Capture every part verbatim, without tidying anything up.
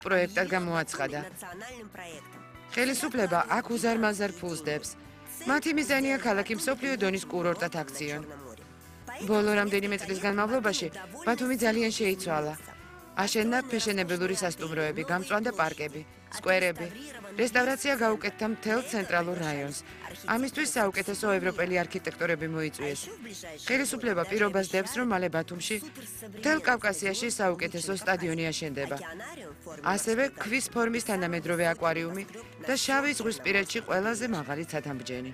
პროექტად გამოაცხადა. ხელისუფლება აქ უზარმაზარ ფულს დებს. მათი მიზანია ქალაქი მსოფლიო დონის კურორტად აქციონ. ბოლო რამდენიმე წლის განმავლობაში ბათუმი ძალიან შეიცვალა. აშენდა ფეშენებელური სასტუმროები, გამწვანდა პარკები, სკვერები. რესტავრაცია გაუკეთდა მთელ ცენტრალურ რაიონს. ამისთვის საუკეთესო ევროპელი არქიტექტორები მოიწვიეს. ხელისუფლება პირობას დებს, რომ მალე ბათუმში მთელ კავკასიაში საუკეთესო სტადიონი აშენდება. ასევე ქვის ფორმის თანამედროვე აკვარიუმი და შავი ზღვისპირეთში ყველაზე მაღალი ცათამბჯენი.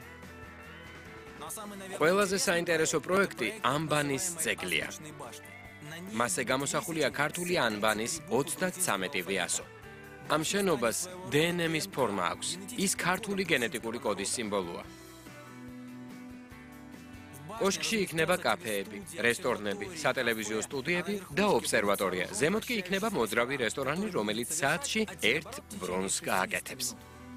ყველაზე საინტერესო პროექტი ანბანის ძეგლია. მასზე გამოსახულია ქართული ანბანის ოცდათსამეტი ვიასო. ამ შენობას დე ენ ემის ფორმა აქვს. ის ქართული გენეტიკური კოდის სიმბოლოა. კოშკში იქნება კაფეები, რესტორნები, სატელევიზიო სტუდიები და ობსერვატორია. ზემოთ კი იქნება მოძრავი რესტორანი, რომელიც საათში ერთ ბრონს გააკეთებს.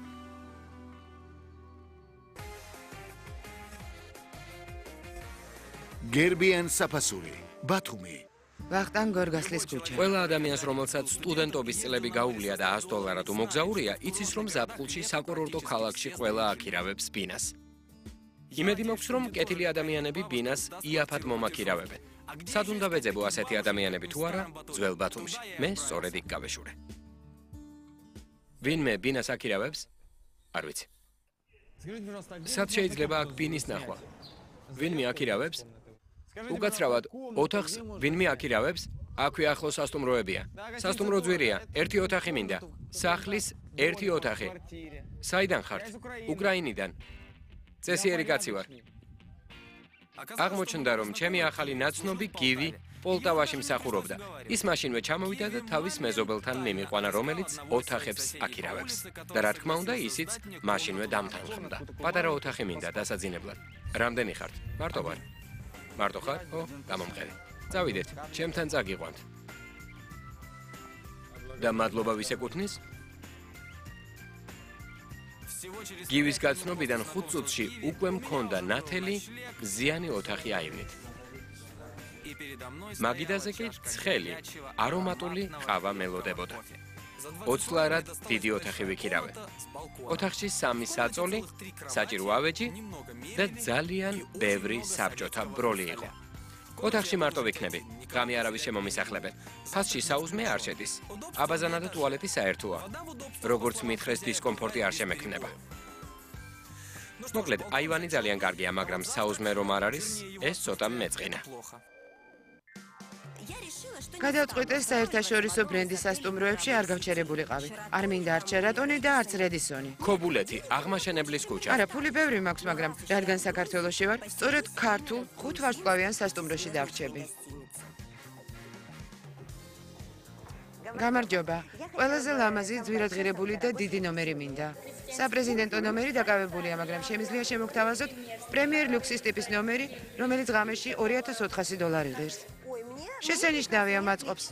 გერბიან საფასური, ბათუმი. ვახტანგ გორგასლის ქუჩა. ყველა ადამიანს, რომელსაც სტუდენტობის წლები გაუვლია და ას დოლარად უმოგზაურია, იცის, რომ ზაფხულში საკურორტო ქალაქში ყველა აქირავებს ბინას. იმედი მაქვს, რომ კეთილი ადამიანები ბინას იაფად მომაქირავებენ. სად უნდა ვეძებო ასეთი ადამიანები თუ არა, ძველ ბათუმში. მე სწორედ იქ გავეშურე. ვინმე ბინას აქირავებს? არ ვიცი. სად შეიძლება აქ ბინის ნახვა? ვინმე აქირავებს? უკაცრავად, ოთახს ვინმე აქირავებს? აქვე ახლოს სასტუმროებია. სასტუმრო ძვირია, ერთი ოთახი მინდა. სახლის ერთი ოთახი. საიდან ხართ? უკრაინიდან. წესიერი კაცი ვარ. აღმოჩნდა, რომ ჩემი ახალი ნაცნობი გივი პოლტავაში მსახურობდა. ის მაშინვე ჩამოვიდა და თავის მეზობელთან მიმიყვანა, რომელიც ოთახებს აქირავებს. და რა თქმა უნდა, ისიც მაშინვე დამთანხმდა. პატარა ოთახი მინდა დასაძინებლად. რამდენი ხართ? მარტო ვარ. მარტო ხარ? ო, გამომყერი. წავიდეთ, ჩემთან წაგიყვანთ. და მადლობა ვის ეკუთვნის? გივის გაცნობიდან ხუთ წუთში უკვე მქონდა ნათელი მზიანი ოთახი აივნით. მაგიდაზე კი ცხელი, არომატული ყავა მელოდებოდა. ოცლარად დიდი ოთახი ვიქირავე. ოთახში სამი საწოლი, საჭირო ავეჯი და ძალიან ბევრი საბჭოთა ბროლი იყო. ოთახში მარტო ვიქნები, ღამე არავის შემომისახლებენ. ფასში საუზმე არ შედის. აბაზანა და ტუალეტი საერთოა. როგორც მითხრეს, დისკომფორტი არ შემექმნება. მოკლედ, აივანი ძალიან კარგია, მაგრამ საუზმე რომ არ არის, ეს ცოტა მეწყინა. გადავწყვიტე საერთაშორისო ბრენდის სასტუმროებში არ გავჩერებულიყავი. არ მინდა არც შერატონი და არც რედისონი. ქობულეთი, აღმაშენებლის ქუჩა. არა, ფული ბევრი მაქვს, მაგრამ რადგან საქართველოში ვარ, სწორედ ქართულ ხუთ ვარსკვლავიან სასტუმროში დავრჩები. გამარჯობა. ყველაზე ლამაზი, ძვირადღირებული და დიდი ნომერი მინდა. საპრეზიდენტო ნომერი დაკავებულია, მაგრამ შემიძლია შემოგთავაზოთ პრემიერ ლუქსის ტიპის ნომერი, რომელიც ღამეში ორი ათას ოთხასი დოლარი ღირს. შესანიშნავია მაწყობს.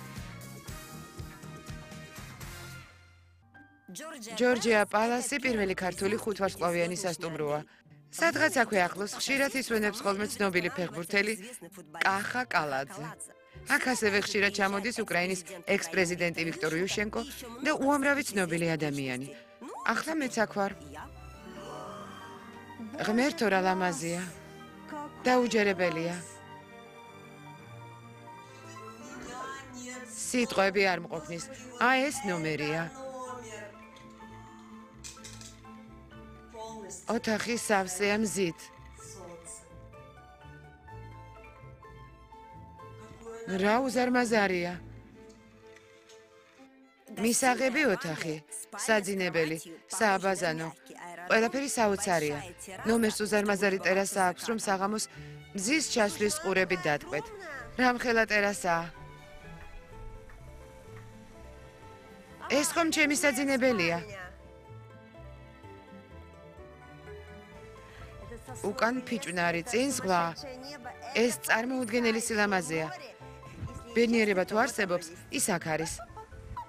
ჯორჯია პალასი პირველი ქართული ხუთვარსკვლავიანი სასტუმროა. სადღაც აქვე ახლოს ხშირად ისვენებს ხოლმე ცნობილი ფეხბურთელი კახა კალაძე. აქ ასევე ხშირად ჩამოდის უკრაინის ექს-პრეზიდენტი ვიქტორ იუშენკო და უამრავი ცნობილი ადამიანი. ახლა მეც აქ ვარ. ღმერთო რა ლამაზია. დაუჯერებელია. სიტყვები არ მყოფნის. აი ეს ნომერია. ოთახი სავსეა მზით. რა უზარმაზარია. მისაღები ოთახი, საძინებელი, სააბაზანო. ყველაფერი საოცარია. ნომერს უზარმაზარი ტერასა აქვს, რომ საღამოს მზის ჩასვლის ყურები დატყვეთ. რამხელა ტერასაა. ეს ხომ ჩემი საძინებელია. უკან ფიჭვნარი, წინ ზღვა. ეს წარმოუდგენელი სილამაზეა. ბედნიერება თუ არსებობს, ის აქ არის.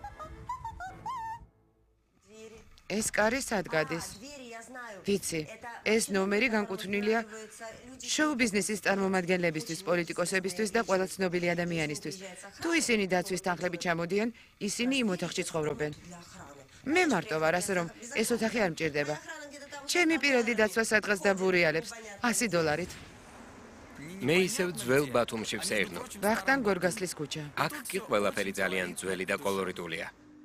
ეს კარი სად გადის? ვიცი, ეს ნომერი განკუთვნილია შოუ ბიზნესის წარმომადგენლებისთვის, პოლიტიკოსებისთვის და ყველა ცნობილი ადამიანისთვის. თუ ისინი დაცვის თანხლებით ჩამოდიან, ისინი იმ ოთახში ცხოვრობენ. მე მარტო ვარ, ასე რომ ეს ოთახი არ მჭირდება. ჩემი პირადი დაცვა სადღაც დაბურიალებს ასი დოლარით. მე ისევ ძველ ბათუმში ვსეირნო. ვახტანგ გორგასლის ქუჩა. აქ კი ყველაფერი ძალიან ძველი და კოლორიტულია.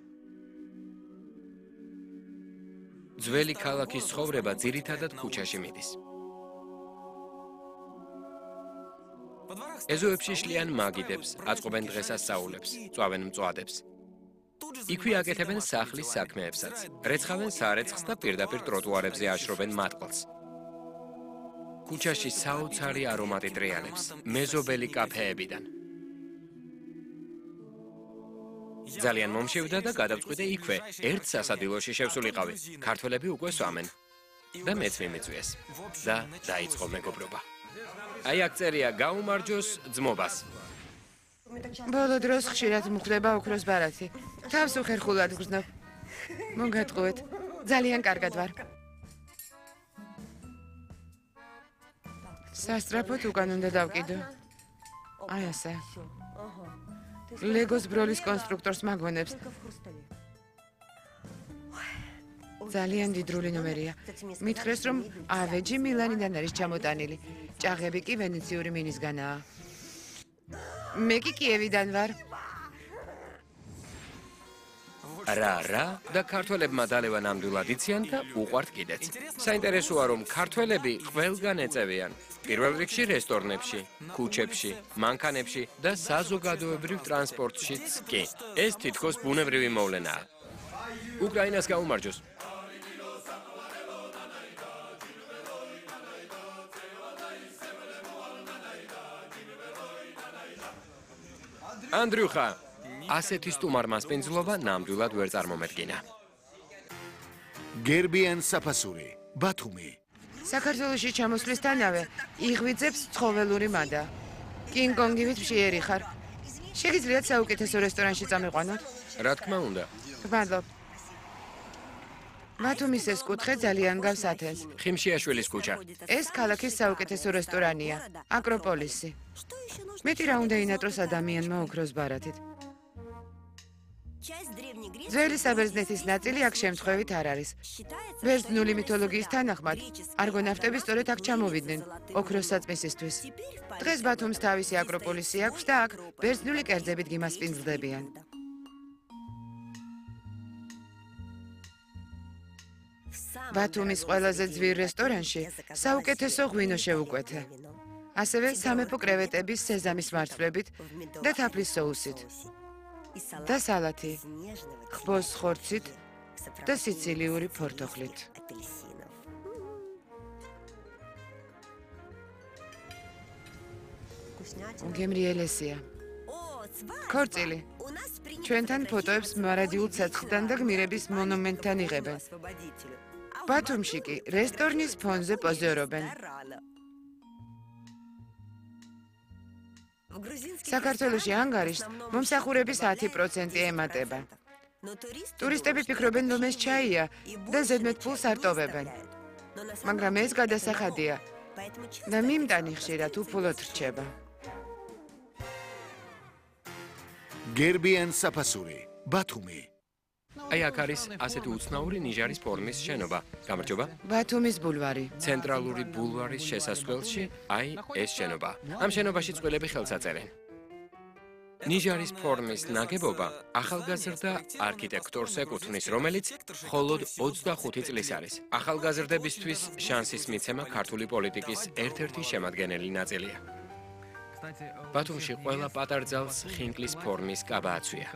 ძველი ქალაქის ცხოვრება ძირითადად ქუჩაში მიდის. ეზოებში შლიან მაგიდებს, აწყობენ დღესასწაულებს, წვავენ მწვადებს. იქვე აკეთებენ სახლის საქმეებსაც, რეცხავენ სარეცხს და პირდაპირ ტროტუარებზე აშრობენ მატყლს. ქუჩაში საოცარი არომატი ტრიალებს, მეზობელი კაფეებიდან. ძალიან მომშევდა და გადავწყვიტე იქვე, ერთ სასადილოში შევსულიყავი. ქართველები უკვე სვამენ. და მეც მიმიწვიეს. და დაიწყო მეგობრობა. აი აქ წერია გაუმარჯოს ძმობას. ბოლო დროს ხშირად მხვდება ოქროს ბარათი. თავს უხერხულად გრძნობ. მოგატყუეთ. ძალიან კარგად ვარ. სასტრაფოდ უკან უნდა დავკიდო. აი ასე. ლეგოს ბროლის კონსტრუქტორს მაგვენებს. ძალიან დიდრული ნომერია. მითხრეს, რომ ავეჯი მილანიდან არის ჩამოტანილი. ჭაღები კი ვენეციური მინისგანაა. მე კი კიევიდან ვარ. რა რა და ქართველებმა დალევა ნამდვილად იციან და უყვართ კიდეც. საინტერესოა რომ ქართველები ყველგან ეწევიან. პირველ რიგში რესტორნებში, ქუჩებში, მანქანებში და საზოგადოებრივ ტრანსპორტშიც კი. ეს თითქოს ბუნებრივი მოვლენაა. უკრაინას გაუმარჯოს. ანდრიუხა, ასეთი სტუმარ-მასპინძლობა ნამდვილად ვერ წარმომედგინა. გერბიან საფასური, ბათუმი. საქართველოში ჩამოსვლისთანავე იღვიძებს ცხოველური მადა. კინგ-კონგივით მშიერი ხარ. შეგიძლიათ საუკეთესო რესტორანში წამიყვანოთ? რა თქმა უნდა. გმადლობ. ბათუმის ეს კუთხე ძალიან გავს ათენს. ხიმშიაშვილის ქუჩა. ეს ქალაქის საუკეთესო რესტორანია, აკროპოლისი. მეტი რა უნდა ინატროს ადამიანმა ოქროს ბარათით. ძველი საბერძნეთის ნაწილი აქ შემთხვევით არ არის. ბერძნული მითოლოგიის თანახმად, არგონავტები სწორედ აქ ჩამოვიდნენ ოქროს საწმისისთვის. დღეს ბათუმს თავისი აკროპოლისი აქვს და აქ ბერძნული კერძებით გიმასპინძლდებიან. ბათუმის ყველაზე ძვირ რესტორანში საუკეთესო ღვინო შევუკვეთე. ასევე სამეფო კრევეტების სეზამის მარცვლებით და თაფლის соусით. და სალათი, ხბოს ხორცით და სიცილიური ფორთოხლით. გემრიელესია. ქორწილი. ჩვენთან ფოტოებს მარადიულ ცეცხლთან და გმირების მონუმენტთან იღებენ. ბათუმში კი რესტორნის ფონზე პოზიორობენ. საქართველოში ანგარიშს მომსახურების ათი პროცენტი ემატება. ტურისტები ფიქრობენ, რომ ეს ჩაია და ზედმეტ ფულს არ ტოვებენ. მაგრამ ეს გადასახადია და მიმტანი ხშირად უფულოდ რჩება. გერბიან საფასური, ბათუმი. აი აქ არის ასეთი უცნაური ნიჟარის ფორმის შენობა. გამარჯობა. ბათუმის ბულვარი. ცენტრალური ბულვარის შესასვლელში აი ეს შენობა. ამ შენობაში წყვილები ხელს აწერენ. ნიჟარის ფორმის ნაგებობა ახალგაზრდა არქიტექტორს ეკუთვნის, რომელიც მხოლოდ ოცდახუთი წლის არის. ახალგაზრდებისთვის შანსის მიცემა ქართული პოლიტიკის ერთ-ერთი შემადგენელი ნაწილია. ბათუმში ყველა პატარძალს ხინკლის ფორმის კაბა აცვია.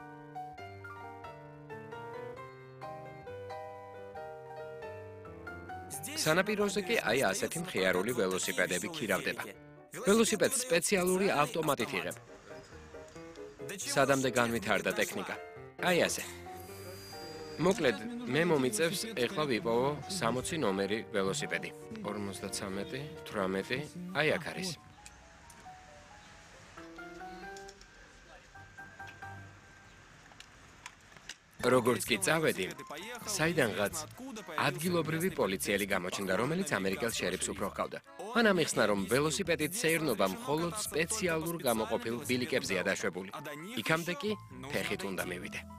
სანაპიროზე კი აი ასეთი მხიარული ველოსიპედები ქირავდება. ველოსიპედს სპეციალური ავტომატით იღებ. სადამდე განვითარდა ტექნიკა. აი ასე. მოკლედ, მე მომიწევს ეხლა ვიპოვო სამოცი ნომერი ველოსიპედი. ორმოცდათრამეტი, თვრამეტი, აი აქ არის. როგორც კი წავედი, საიდანღაც ადგილობრივი პოლიციელი გამოჩნდა, რომელიც ამერიკელს შერიფს უფრო ჰყავდა. მან ამიხსნა, რომ ველოსიპედით სეირნობა მხოლოდ სპეციალურ გამოყოფილ ბილიკებზეა დაშვებული. იქამდე კი ფეხით უნდა მივიდე.